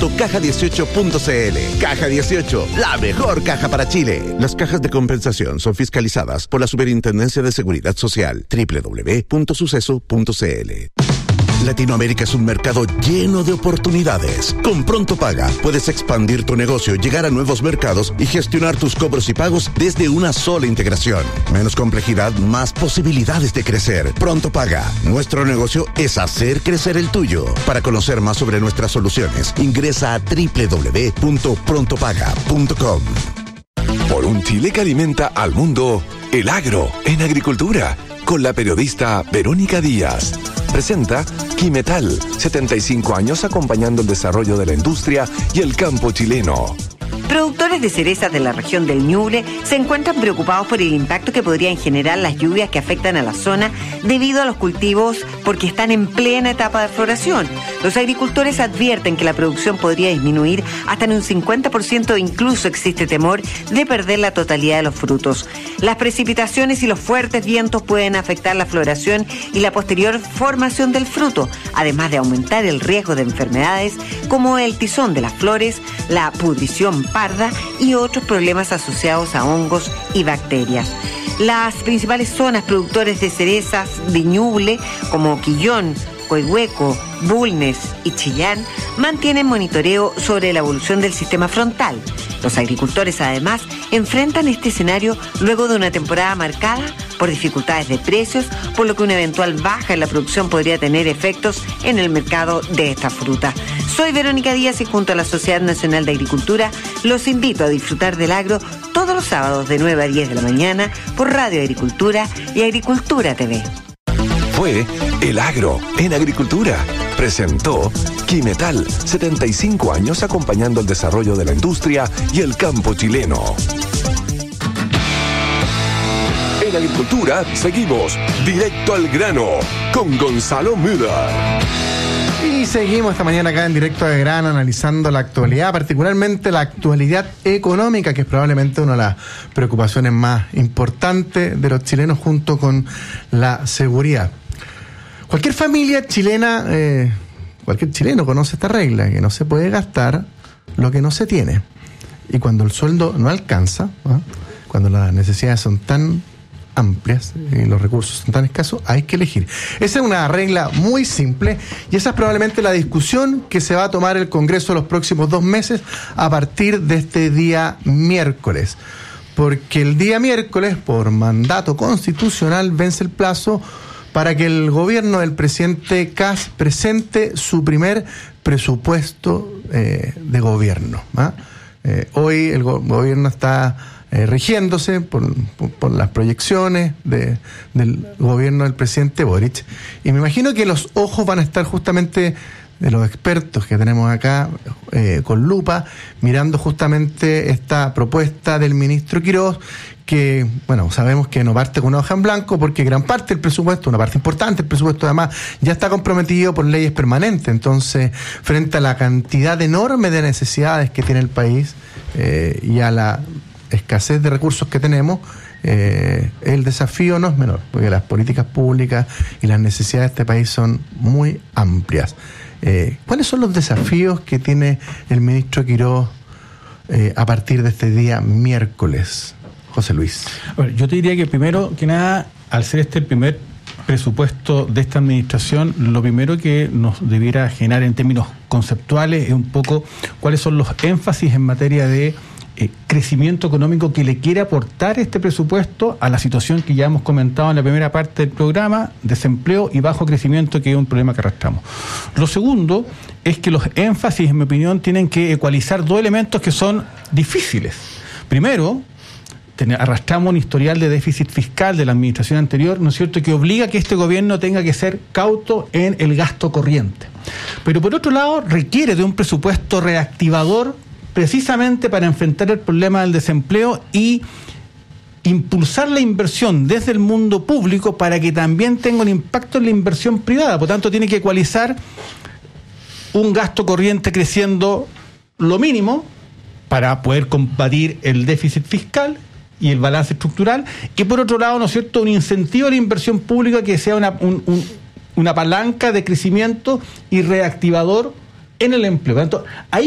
www.caja18.cl. Caja 18, la mejor caja para Chile. Las cajas de compensación son fiscalizadas por la Superintendencia de Seguridad Social. www.suceso.cl. Latinoamérica es un mercado lleno de oportunidades. Con Pronto Paga puedes expandir tu negocio, llegar a nuevos mercados y gestionar tus cobros y pagos desde una sola integración. Menos complejidad, más posibilidades de crecer. Pronto Paga. Nuestro negocio es hacer crecer el tuyo. Para conocer más sobre nuestras soluciones, ingresa a www.prontopaga.com. Por un Chile que alimenta al mundo, el agro en agricultura, con la periodista Verónica Díaz. Presenta Quimetal, 75 años acompañando el desarrollo de la industria y el campo chileno. Productores de cerezas de la región del Ñuble se encuentran preocupados por el impacto que podrían generar las lluvias que afectan a la zona debido a los cultivos porque están en plena etapa de floración. Los agricultores advierten que la producción podría disminuir hasta en un 50% e incluso existe temor de perder la totalidad de los frutos. Las precipitaciones y los fuertes vientos pueden afectar la floración y la posterior formación del fruto, además de aumentar el riesgo de enfermedades como el tizón de las flores, la pudrición parda y otros problemas asociados a hongos y bacterias. Las principales zonas productores de cerezas de Ñuble, como Quillón, Coihueco, Bulnes y Chillán, mantienen monitoreo sobre la evolución del sistema frontal. Los agricultores, además, enfrentan este escenario luego de una temporada marcada por dificultades de precios, por lo que una eventual baja en la producción podría tener efectos en el mercado de esta fruta. Soy Verónica Díaz y junto a la Sociedad Nacional de Agricultura los invito a disfrutar del agro todos los sábados de 9 a 10 de la mañana por Radio Agricultura y Agricultura TV. Fue El Agro en Agricultura. Presentó Quimetal, 75 años acompañando el desarrollo de la industria y el campo chileno. En Agricultura seguimos directo al grano con Gonzalo Müller. Y seguimos esta mañana acá en Directo al Grano analizando la actualidad, particularmente la actualidad económica, que es probablemente una de las preocupaciones más importantes de los chilenos junto con la seguridad. Cualquier familia chilena, cualquier chileno conoce esta regla, que no se puede gastar lo que no se tiene. Y cuando el sueldo no alcanza, cuando las necesidades son tan amplias y los recursos son tan escasos, hay que elegir. Esa es una regla muy simple y esa es probablemente la discusión que se va a tomar el Congreso los próximos 2 meses a partir de este día miércoles. Porque el día miércoles, por mandato constitucional, vence el plazo para que el gobierno del presidente Kast presente su primer presupuesto de gobierno. Hoy el gobierno está rigiéndose por las proyecciones del gobierno del presidente Boric. Y me imagino que los ojos van a estar justamente de los expertos que tenemos acá con lupa, mirando justamente esta propuesta del ministro Quirós, que, bueno, sabemos que no parte con una hoja en blanco porque gran parte del presupuesto, una parte importante del presupuesto además, ya está comprometido por leyes permanentes. Entonces, frente a la cantidad enorme de necesidades que tiene el país y a la escasez de recursos que tenemos, el desafío no es menor, porque las políticas públicas y las necesidades de este país son muy amplias. ¿Cuáles son los desafíos que tiene el ministro Quirós a partir de este día miércoles, José Luis? Bueno, yo te diría que primero que nada, al ser este el primer presupuesto de esta administración, lo primero que nos debiera generar en términos conceptuales es un poco cuáles son los énfasis en materia de crecimiento económico que le quiere aportar este presupuesto a la situación que ya hemos comentado en la primera parte del programa, desempleo y bajo crecimiento, que es un problema que arrastramos. Lo segundo es que los énfasis, en mi opinión, tienen que ecualizar 2 elementos que son difíciles. Primero, arrastramos un historial de déficit fiscal de la administración anterior, ¿no es cierto?, que obliga a que este gobierno tenga que ser cauto en el gasto corriente. Pero por otro lado, requiere de un presupuesto reactivador precisamente para enfrentar el problema del desempleo y impulsar la inversión desde el mundo público para que también tenga un impacto en la inversión privada. Por tanto, tiene que ecualizar un gasto corriente creciendo lo mínimo para poder combatir el déficit fiscal y el balance estructural, y por otro lado, ¿no es cierto?, un incentivo a la inversión pública que sea una palanca de crecimiento y reactivador en el empleo. Por tanto, ahí